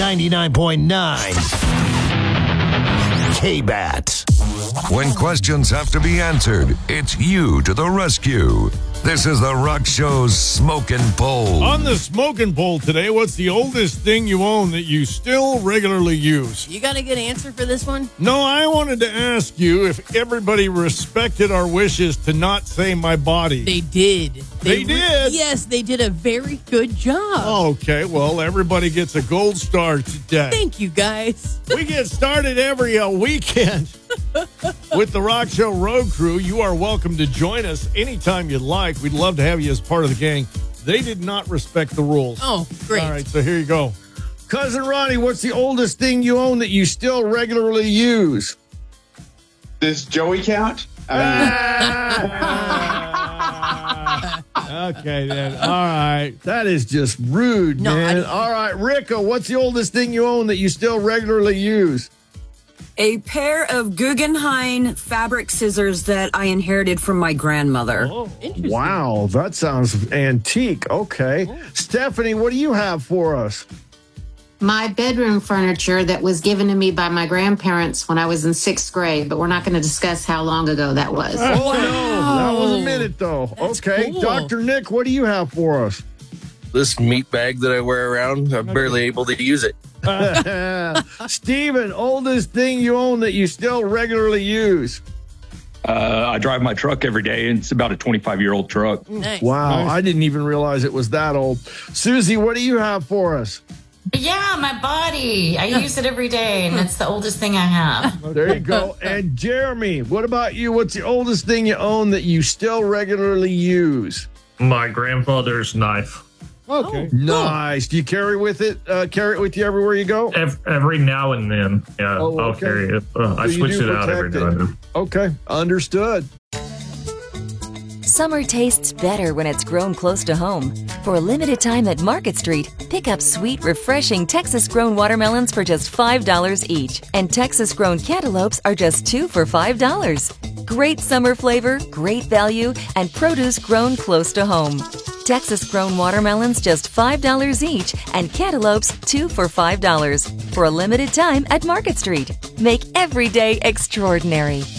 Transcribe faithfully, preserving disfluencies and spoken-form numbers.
ninety-nine point nine K-Bat. When questions have to be answered, it's you to the rescue. This is the Rock Show's Smokin' Poll. On the Smokin' Poll today, what's the oldest thing you own that you still regularly use? You got a good answer for this one? No, I wanted to ask you if everybody respected our wishes to not say my body. They did. They, they did? Yes, they did a very good job. Okay, well, everybody gets a gold star today. Thank you, guys. We get started every uh, weekend with the Rock Show Road Crew. You are welcome to join us anytime you'd like. We'd love to have you as part of the gang. They did not respect the rules. Oh, great. All right, so here you go. Cousin Ronnie, what's the oldest thing you own that you still regularly use? Does Joey count? Ah. Okay, then. All right. That is just rude, No, man. I- All right, Rico, what's the oldest thing you own that you still regularly use? A pair of Guggenheim fabric scissors that I inherited from my grandmother. Oh, Interesting. wow. That sounds antique. Okay. Oh. Stephanie, what do you have for us? My bedroom furniture that was given to me by my grandparents when I was in sixth grade, but we're not going to discuss how long ago that was. Oh, no. That was a minute, though. That's okay. cool. Doctor Nick, what do you have for us? This meat bag that I wear around, I'm barely able to use it. Steven, oldest thing you own that you still regularly use? Uh, I drive my truck every day, and it's about a twenty-five-year-old truck. Nice. Wow, Nice. I didn't even realize it was that old. Susie, what do you have for us? Yeah, my body. I use it every day, and it's the oldest thing I have. There you go. And Jeremy, what about you? What's the oldest thing you own that you still regularly use? My grandfather's knife. Okay. Nice. Do you carry with it? Uh, carry it with you everywhere you go? Every, every now and then, yeah, Oh, I'll okay. carry it. Uh, I So you switch do it out every protect now it. and then. Okay. Understood. Summer tastes better when it's grown close to home. For a limited time at Market Street, pick up sweet, refreshing Texas-grown watermelons for just five dollars each. And Texas-grown cantaloupes are just two for five dollars. Great summer flavor, great value, and produce grown close to home. Texas-grown watermelons just five dollars each, and cantaloupes two for five dollars. For a limited time at Market Street. Make every day extraordinary.